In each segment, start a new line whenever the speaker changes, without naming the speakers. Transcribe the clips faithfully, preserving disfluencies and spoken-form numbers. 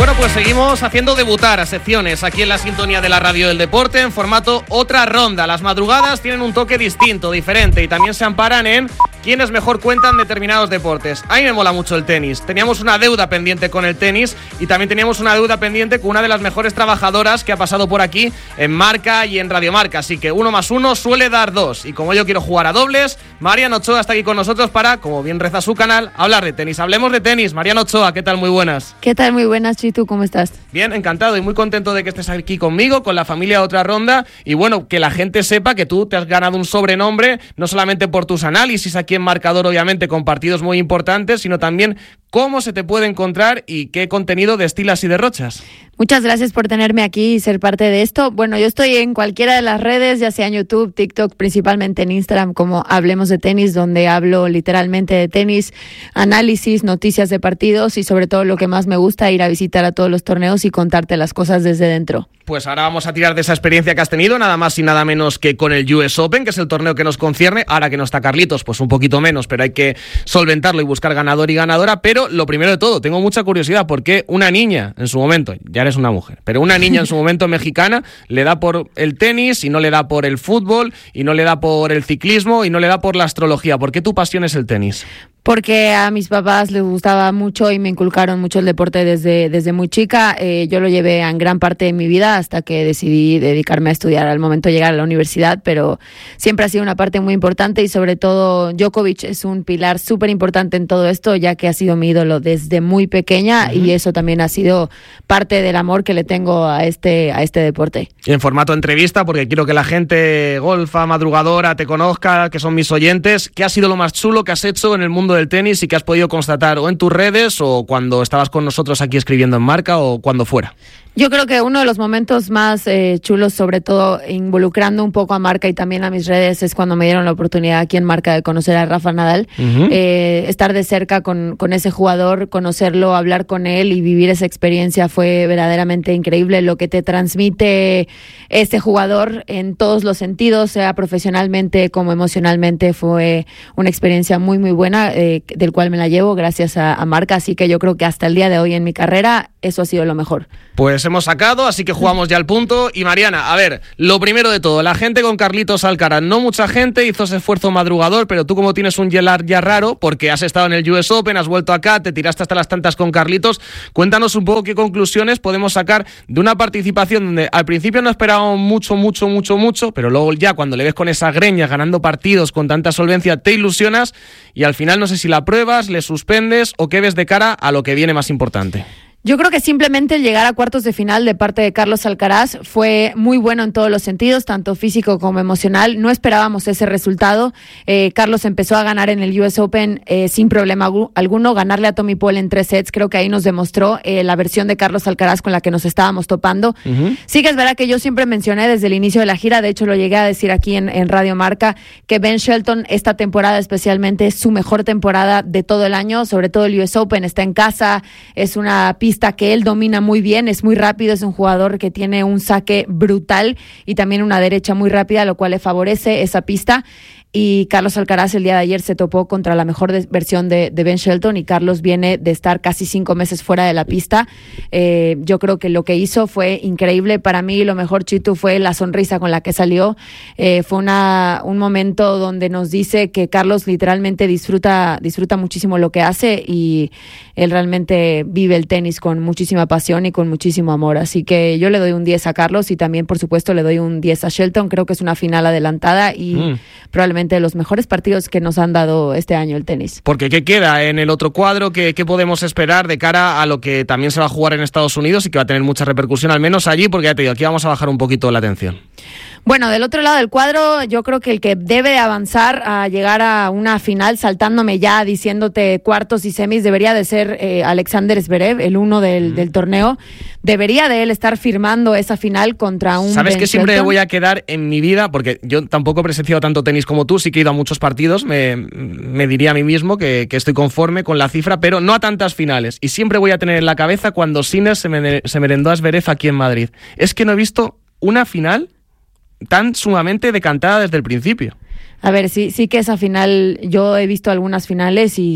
Bueno, pues seguimos haciendo debutar a secciones aquí en la sintonía de la radio del deporte en formato otra ronda. Las madrugadas tienen un toque distinto, diferente, y también se amparan en quienes mejor cuentan determinados deportes. A mí me mola mucho el tenis. Teníamos una deuda pendiente con el tenis y también teníamos una deuda pendiente con una de las mejores trabajadoras que ha pasado por aquí en Marca y en Radio Marca. Así que uno más uno suele dar dos. Y como yo quiero jugar a dobles, Marian Ochoa está aquí con nosotros para, como bien reza su canal, hablar de tenis. Hablemos de tenis. Marian Ochoa, ¿qué tal? Muy buenas.
¿Qué tal? Muy buenas, Chitu. ¿Cómo estás?
Bien, encantado y muy contento de que estés aquí conmigo, con la familia Otra Ronda. Y bueno, que la gente sepa que tú te has ganado un sobrenombre, no solamente por tus análisis aquí en Marcador, obviamente, con partidos muy importantes, sino también cómo se te puede encontrar y qué contenido destilas y derrochas.
Muchas gracias por tenerme aquí y ser parte de esto. Bueno, yo estoy en cualquiera de las redes, ya sea en YouTube, TikTok, principalmente en Instagram, como Hablemos de Tenis, donde hablo literalmente de tenis, análisis, noticias de partidos y sobre todo lo que más me gusta, ir a visitar a todos los torneos y contarte las cosas desde dentro.
Pues ahora vamos a tirar de esa experiencia que has tenido, nada más y nada menos que con el U S Open, que es el torneo que nos concierne. Ahora que no está Carlitos, pues un poquito menos, pero hay que solventarlo y buscar ganador y ganadora. Pero lo primero de todo, tengo mucha curiosidad, porque una niña en su momento, ya eres una mujer, pero una niña en su momento mexicana le da por el tenis y no le da por el fútbol y no le da por el ciclismo y no le da por la astrología. ¿Por qué tu pasión es el tenis?
Porque a mis papás les gustaba mucho y me inculcaron mucho el deporte desde, desde muy chica. Eh, yo lo llevé en gran parte de mi vida hasta que decidí dedicarme a estudiar al momento de llegar a la universidad, pero siempre ha sido una parte muy importante y sobre todo Djokovic es un pilar súper importante en todo esto, ya que ha sido mi ídolo desde muy pequeña. Uh-huh. Y eso también ha sido parte del amor que le tengo a este, a este deporte.
Y en formato entrevista, porque quiero que la gente golfa, madrugadora, te conozca, que son mis oyentes, ¿qué ha sido lo más chulo que has hecho en el mundo del tenis y que has podido constatar o en tus redes o cuando estabas con nosotros aquí escribiendo en Marca o cuando fuera?
Yo creo que uno de los momentos más eh, chulos, sobre todo involucrando un poco a Marca y también a mis redes, es cuando me dieron la oportunidad aquí en Marca de conocer a Rafa Nadal. Uh-huh. eh, estar de cerca con, con ese jugador, conocerlo, hablar con él y vivir esa experiencia fue verdaderamente increíble. Lo que te transmite este jugador en todos los sentidos, sea profesionalmente como emocionalmente, fue una experiencia muy muy buena, eh, del cual me la llevo gracias a, a Marca, así que yo creo que hasta el día de hoy en mi carrera eso ha sido lo mejor.
Pues hemos sacado, así que jugamos ya al punto. Y Mariana, a ver, lo primero de todo, la gente con Carlitos Alcaraz, no mucha gente hizo ese esfuerzo madrugador, pero tú como tienes un yelar ya raro, porque has estado en el U S Open, has vuelto acá, te tiraste hasta las tantas con Carlitos, cuéntanos un poco qué conclusiones podemos sacar de una participación donde al principio no esperábamos mucho, mucho, mucho, mucho, pero luego ya cuando le ves con esa greña, ganando partidos con tanta solvencia, te ilusionas y al final no sé si la pruebas, le suspendes o qué ves de cara a lo que viene más importante.
Yo creo que simplemente el llegar a cuartos de final de parte de Carlos Alcaraz fue muy bueno en todos los sentidos, tanto físico como emocional. No esperábamos ese resultado. Eh, Carlos empezó a ganar en el U S Open eh, sin problema alguno, ganarle a Tommy Paul en tres sets. Creo que ahí nos demostró eh, la versión de Carlos Alcaraz con la que nos estábamos topando. Uh-huh. Sí que es verdad que yo siempre mencioné desde el inicio de la gira, de hecho lo llegué a decir aquí en, en Radio Marca, que Ben Shelton esta temporada especialmente es su mejor temporada de todo el año, sobre todo el U S Open, está en casa, es una pista que él domina muy bien, es muy rápido, es un jugador que tiene un saque brutal y también una derecha muy rápida, lo cual le favorece esa pista. Y Carlos Alcaraz el día de ayer se topó contra la mejor de, versión de, de Ben Shelton y Carlos viene de estar casi cinco meses fuera de la pista. Eh, yo creo que lo que hizo fue increíble. Para mí lo mejor, Chitu, fue la sonrisa con la que salió. Eh, fue una, un momento donde nos dice que Carlos literalmente disfruta, disfruta muchísimo lo que hace y él realmente vive el tenis con muchísima pasión y con muchísimo amor. Así que yo le doy un diez a Carlos y también, por supuesto, le doy un diez a Shelton. Creo que es una final adelantada y mm. probablemente de los mejores partidos que nos han dado este año el tenis.
Porque ¿qué queda en el otro cuadro? ¿Qué, qué podemos esperar de cara a lo que también se va a jugar en Estados Unidos y que va a tener mucha repercusión, al menos allí? Porque ya te digo, aquí vamos a bajar un poquito la atención.
Bueno, del otro lado del cuadro, yo creo que el que debe avanzar a llegar a una final, saltándome ya, diciéndote cuartos y semis, debería de ser eh, Alexander Zverev, el uno del, mm. del torneo. Debería de él estar firmando esa final contra un...
¿Sabes
Ben
que siempre
Shelton?
Voy a quedar en mi vida? Porque yo tampoco he presenciado tanto tenis como tú, sí que he ido a muchos partidos, me, me diría a mí mismo que, que estoy conforme con la cifra, pero no a tantas finales. Y siempre voy a tener en la cabeza cuando Sinner se, me, se merendó a Zverev aquí en Madrid. Es que no he visto una final tan sumamente decantada desde el principio.
A ver, sí, sí que esa final, yo he visto algunas finales y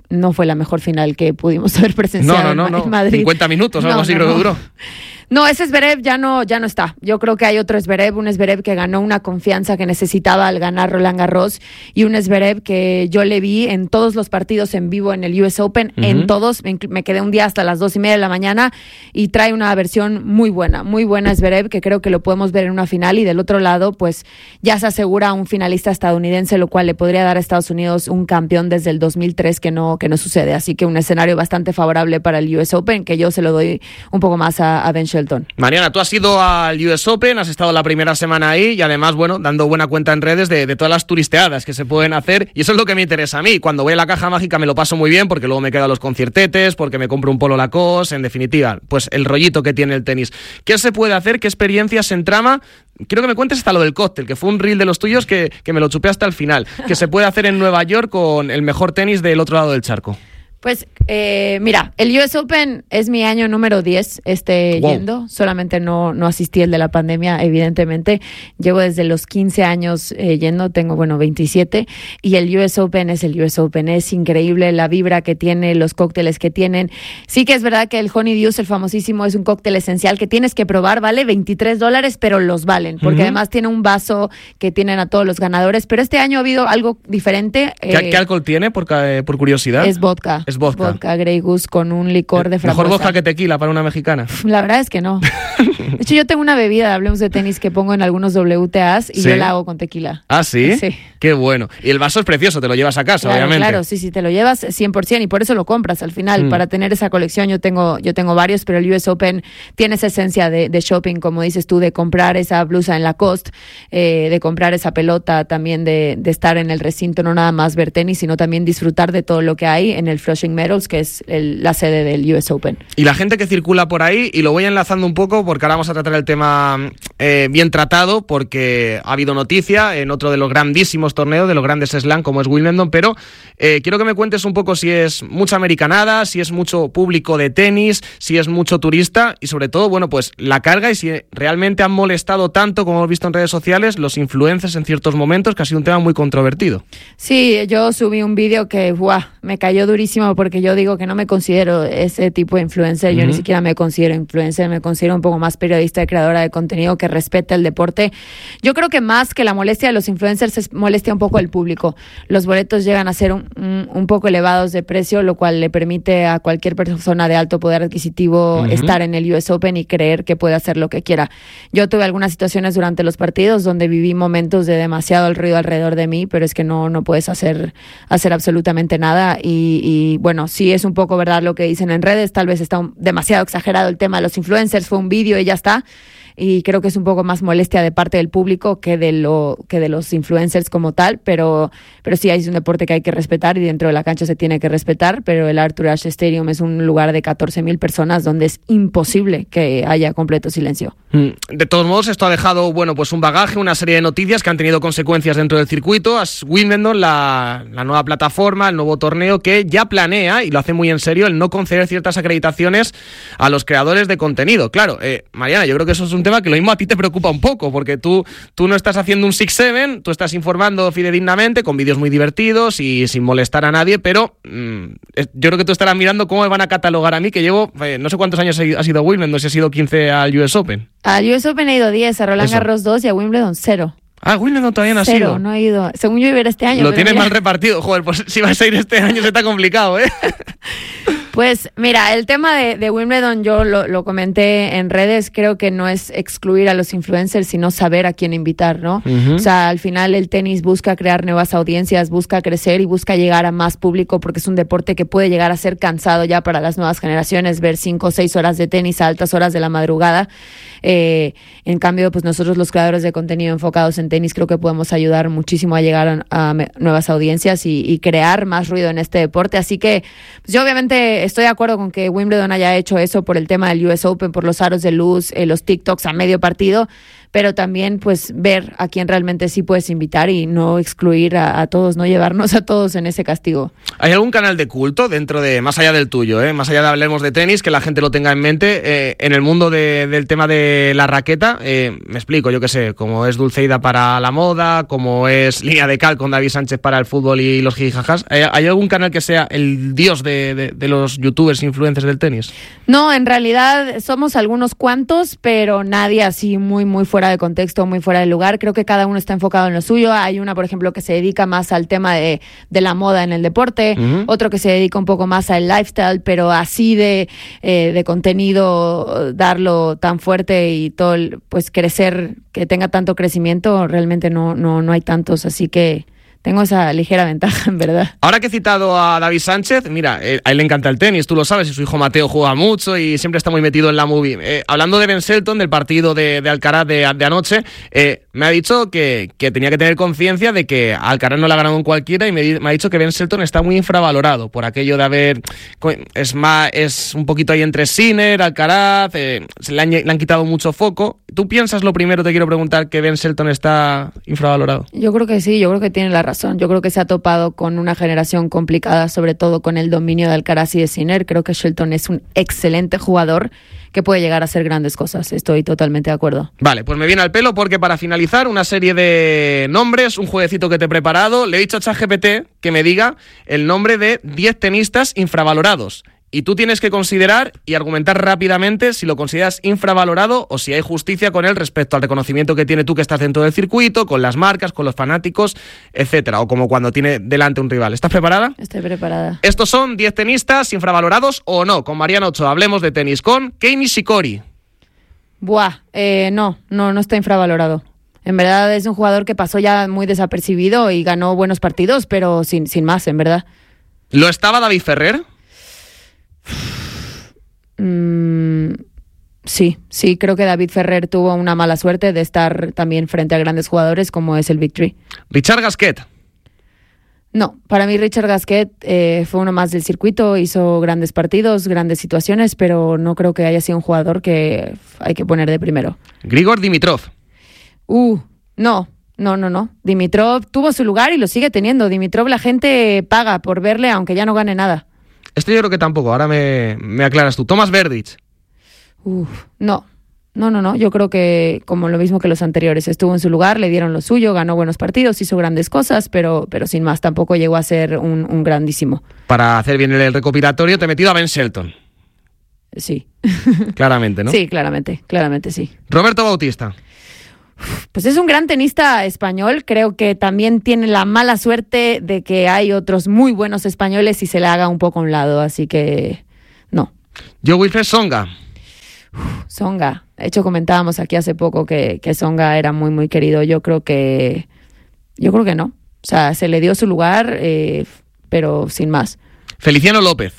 no fue la mejor final que pudimos haber presenciado
no, no, no,
en, en
no.
Madrid.
cincuenta minutos o algo
no,
así
no,
creo
no.
que duró.
No, ese Zverev ya no, ya no está. Yo creo que hay otro Zverev, un Zverev que ganó una confianza que necesitaba al ganar Roland Garros y un Zverev que yo le vi en todos los partidos en vivo en el U S Open, uh-huh. en todos, me, me quedé un día hasta las dos y media de la mañana y trae una versión muy buena, muy buena Zverev, que creo que lo podemos ver en una final y del otro lado pues ya se asegura un finalista estadounidense, lo cual le podría dar a Estados Unidos un campeón desde el dos mil tres que no, que no sucede, así que un escenario bastante favorable para el U S Open, que yo se lo doy un poco más a, a Ben Shelton.
Mariana, tú has ido al U S Open, has estado la primera semana ahí y además, bueno, dando buena cuenta en redes de, de todas las turisteadas que se pueden hacer y eso es lo que me interesa a mí. Cuando voy a la Caja Mágica me lo paso muy bien porque luego me quedo a los conciertetes, porque me compro un polo Lacoste, en definitiva, pues el rollito que tiene el tenis. ¿Qué se puede hacer? ¿Qué experiencias se entrama? Quiero que me cuentes hasta lo del cóctel, que fue un reel de los tuyos que, que me lo chupé hasta el final, que se puede hacer en Nueva York con el mejor tenis del otro lado del charco.
Pues eh, mira, el U S Open es mi año número diez este wow. yendo, solamente no, no asistí el de la pandemia, evidentemente, llevo desde los quince años eh, yendo, tengo bueno veintisiete y el U S Open es el U S Open, es increíble la vibra que tiene, los cócteles que tienen, sí que es verdad que el Honey Dew, el famosísimo, es un cóctel esencial que tienes que probar, vale veintitrés dólares, pero los valen, porque uh-huh. además tiene un vaso que tienen a todos los ganadores, pero este año ha habido algo diferente.
¿Qué, eh, ¿qué alcohol tiene, por, por curiosidad?
Es vodka.
Es vodka.
Vodka Grey Goose con un licor de frambuesa.
Mejor vodka que tequila para una mexicana.
La verdad es que no. De hecho, yo tengo una bebida, hablemos de tenis, que pongo en algunos W T As y ¿sí? yo la hago con tequila.
¿Ah, sí?
Sí.
Qué bueno. Y el vaso es precioso, te lo llevas a casa,
claro,
obviamente.
Claro, sí, sí, te lo llevas cien por ciento y por eso lo compras al final, mm. para tener esa colección. Yo tengo yo tengo varios, pero el U S Open tiene esa esencia de, de shopping, como dices tú, de comprar esa blusa en Lacoste, eh, de comprar esa pelota, también de, de estar en el recinto, no nada más ver tenis, sino también disfrutar de todo lo que hay en el Flushing Meadows, que es el, la sede del U S Open.
Y la gente que circula por ahí, y lo voy enlazando un poco porque ahora vamos a tratar el tema eh, bien tratado, porque ha habido noticia en otro de los grandísimos torneos, de los grandes slam como es Wimbledon, pero eh, quiero que me cuentes un poco si es mucha americanada, si es mucho público de tenis, si es mucho turista y sobre todo, bueno, pues la carga y si realmente han molestado tanto, como hemos visto en redes sociales, los influencers en ciertos momentos, que ha sido un tema muy controvertido.
Sí, yo subí un vídeo que ¡buah!, me cayó durísimo porque yo digo que no me considero ese tipo de influencer, uh-huh. yo ni siquiera me considero influencer, me considero un poco más periodista y creadora de contenido que respeta el deporte. Yo creo que más que la molestia de los influencers es molestia un poco del público. Los boletos llegan a ser un, un, un poco elevados de precio, lo cual le permite a cualquier persona de alto poder adquisitivo uh-huh. estar en el U S Open y creer que puede hacer lo que quiera. Yo tuve algunas situaciones durante los partidos donde viví momentos de demasiado ruido alrededor de mí, pero es que no, no puedes hacer, hacer absolutamente nada y, y bueno, sí es un poco verdad lo que dicen en redes, tal vez está un, demasiado exagerado el tema de los influencers, fue un vídeo y ya está. Y creo que es un poco más molestia de parte del público que de lo que de los influencers como tal, pero pero sí es un deporte que hay que respetar y dentro de la cancha se tiene que respetar, pero el Arthur Ashe Stadium es un lugar de catorce mil personas donde es imposible que haya completo silencio.
De todos modos, esto ha dejado, bueno, pues un bagaje, una serie de noticias que han tenido consecuencias dentro del circuito. Es Wimbledon, la, la nueva plataforma, el nuevo torneo que ya planea, y lo hace muy en serio, el no conceder ciertas acreditaciones a los creadores de contenido. Claro, eh, Mariana, yo creo que eso es un tema que lo mismo a ti te preocupa un poco, porque tú, tú no estás haciendo un six seven, tú estás informando fidedignamente, con vídeos muy divertidos y sin molestar a nadie, pero mmm, yo creo que tú estarás mirando cómo me van a catalogar a mí, que llevo, eh, no sé cuántos años ha sido Wimbledon, no sé si ha sido quince al U S Open.
Al U S Open he ido diez, a Roland
Eso.
Garros dos y a Wimbledon cero.
Ah, Wimbledon todavía no ha
Cero,
sido.
no he ido. Según yo iba a ir este año.
Lo tienes
mira.
mal repartido. Joder, pues si vas a ir este año se está complicado, ¿eh?
Pues mira, el tema de, de Wimbledon yo lo, lo comenté en redes, creo que no es excluir a los influencers, sino saber a quién invitar, ¿no? Uh-huh. O sea, al final el tenis busca crear nuevas audiencias, busca crecer y busca llegar a más público porque es un deporte que puede llegar a ser cansado ya para las nuevas generaciones, ver cinco o seis horas de tenis a altas horas de la madrugada. Eh, en cambio, pues nosotros los creadores de contenido enfocados en tenis creo que podemos ayudar muchísimo a llegar a, a nuevas audiencias y, y crear más ruido en este deporte. Así que pues yo obviamente estoy de acuerdo con que Wimbledon haya hecho eso por el tema del U S Open, por los aros de luz, eh, los TikToks a medio partido, pero también pues ver a quién realmente sí puedes invitar y no excluir a, a todos, no llevarnos a todos en ese castigo.
¿Hay algún canal de culto dentro de, más allá del tuyo, eh, más allá de hablemos de tenis, que la gente lo tenga en mente, eh, en el mundo de, del tema de la raqueta? Eh, me explico, yo qué sé, como es Dulceida para la moda, como es Línea de Cal con David Sánchez para el fútbol y los jijijajas. ¿Hay, ¿Hay algún canal que sea el dios de, de, de los youtubers influencers del tenis?
No, en realidad somos algunos cuantos, pero nadie así muy, muy fuera de contexto, muy fuera de lugar. Creo que cada uno está enfocado en lo suyo. Hay una, por ejemplo, que se dedica más al tema de, de la moda en el deporte, uh-huh. Otro que se dedica un poco más al lifestyle, pero así de, eh, de contenido, darlo tan fuerte y todo, el, pues crecer, que tenga tanto crecimiento, realmente no, no, no hay tantos, así que tengo esa ligera ventaja, en verdad.
Ahora que he citado a David Sánchez, mira, eh, a él le encanta el tenis, tú lo sabes, y su hijo Mateo juega mucho y siempre está muy metido en la movie. Eh, hablando de Ben Shelton, del partido de, de Alcaraz de, de anoche, eh, me ha dicho que, que tenía que tener conciencia de que Alcaraz no le ha ganado en cualquiera y me, me ha dicho que Ben Shelton está muy infravalorado por aquello de haber... Es, más, es un poquito ahí entre Sinner, Alcaraz, eh, se le han, le han quitado mucho foco. ¿Tú piensas, lo primero, te quiero preguntar, que Ben Shelton está infravalorado?
Yo creo que sí, yo creo que tiene la razón. Yo creo que se ha topado con una generación complicada, sobre todo con el dominio de Alcaraz y de Sinner. Creo que Shelton es un excelente jugador que puede llegar a hacer grandes cosas. Estoy totalmente de acuerdo.
Vale, pues me viene al pelo porque para finalizar una serie de nombres, un jueguecito que te he preparado. Le he dicho a ChatGPT que me diga el nombre de diez tenistas infravalorados. Y tú tienes que considerar y argumentar rápidamente si lo consideras infravalorado o si hay justicia con él respecto al reconocimiento que tiene tú que estás dentro del circuito, con las marcas, con los fanáticos, etcétera. O como cuando tiene delante un rival. ¿Estás preparada?
Estoy preparada.
Estos son diez tenistas infravalorados o no. Con Mariana Ochoa hablemos de tenis con Kei Nishikori.
Buah, eh, no, no, no está infravalorado. En verdad es un jugador que pasó ya muy desapercibido y ganó buenos partidos, pero sin, sin más, en verdad.
¿Lo estaba David Ferrer?
Mm, sí, sí, creo que David Ferrer tuvo una mala suerte de estar también frente a grandes jugadores como es el Big Three.
¿Richard Gasquet?
No, para mí Richard Gasquet eh, fue uno más del circuito, hizo grandes partidos, grandes situaciones, pero no creo que haya sido un jugador que hay que poner de primero.
¿Grigor Dimitrov?
Uh, no. No, no, no. Dimitrov tuvo su lugar y lo sigue teniendo. Dimitrov la gente paga por verle aunque ya no gane nada.
Este yo creo que tampoco, ahora me, me aclaras tú. Tomas Berdych.
Uf, no, no, no, no. Yo creo que como lo mismo que los anteriores, estuvo en su lugar, le dieron lo suyo, ganó buenos partidos, hizo grandes cosas, pero, pero sin más, tampoco llegó a ser un, un grandísimo.
Para hacer bien el recopilatorio te he metido a Ben Shelton.
Sí.
Claramente, ¿no?
Sí, claramente, claramente sí.
Roberto Bautista.
Pues es un gran tenista español, creo que también tiene la mala suerte de que hay otros muy buenos españoles y se le haga un poco a un lado, así que no.
Yo Wilfred Songa.
Songa, de hecho comentábamos aquí hace poco que, que Songa era muy muy querido, yo creo que yo creo que no, o sea, se le dio su lugar, eh, pero sin más.
Feliciano López.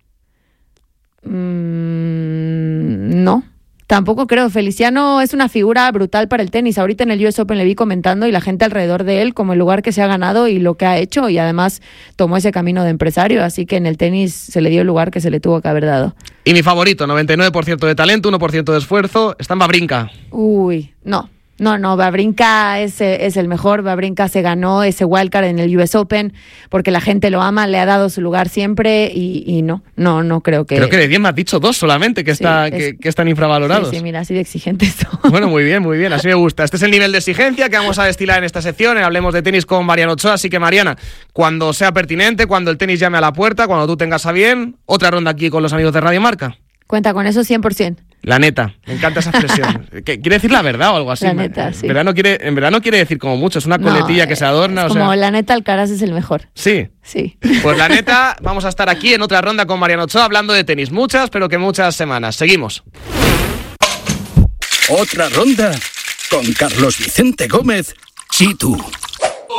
Mm, no. Tampoco creo. Feliciano es una figura brutal para el tenis. Ahorita en el U S Open le vi comentando y la gente alrededor de él como el lugar que se ha ganado y lo que ha hecho, y además tomó ese camino de empresario, así que en el tenis se le dio el lugar que se le tuvo que haber dado.
Y mi favorito, noventa y nueve por ciento de talento, uno por ciento de esfuerzo, está en Wawrinka.
Uy, no. No, no, Wawrinka es, es el mejor. Wawrinka se ganó ese wildcard en el U S Open porque la gente lo ama, le ha dado su lugar siempre y, y no, no, no creo que...
Creo que de diez me has dicho dos solamente que, sí, está, es... que, que están infravalorados.
Sí, sí, mira, así de exigentes son.
Bueno, muy bien, muy bien, así me gusta. Este es el nivel de exigencia que vamos a destilar en esta sección. Hablemos de tenis con Mariana Ochoa, así que Mariana, cuando sea pertinente, cuando el tenis llame a la puerta, cuando tú tengas a bien, otra ronda aquí con los amigos de Radio Marca.
Cuenta con eso cien por ciento.
La neta, me encanta esa expresión. ¿Quiere decir la verdad o algo así?
La neta, sí.
En verdad no quiere, en verdad no quiere decir como mucho, es una coletilla no, que se adorna.
Es
o
como
sea...
la neta, Alcaraz es el mejor.
Sí.
Sí.
Pues la neta, vamos a estar aquí en otra ronda con Mariana Ochoa hablando de tenis. Muchas, pero que muchas semanas. Seguimos.
Otra ronda con Carlos Vicente Gómez, Chitu.